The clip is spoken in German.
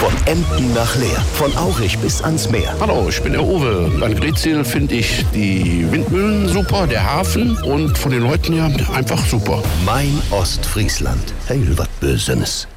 Von Emden nach Leer, von Aurich bis ans Meer. Hallo, ich bin der Uwe. An Greetsiel finde ich die Windmühlen super, der Hafen und von den Leuten her einfach super. Mein Ostfriesland. Heil wat Bösenes.